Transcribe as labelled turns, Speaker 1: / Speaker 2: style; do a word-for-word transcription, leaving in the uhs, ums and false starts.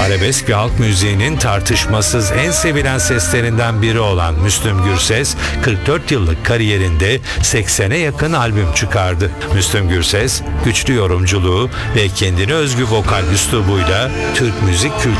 Speaker 1: Arabesk ve halk müziğinin tartışmasız en sevilen seslerinden biri olan Müslüm Gürses, kırk dört yıllık kariyerinde seksene yakın albüm çıkardı. Müslüm Gürses, güçlü yorumculuğu ve kendine özgü vokal üslubuyla Türk müzik kültürü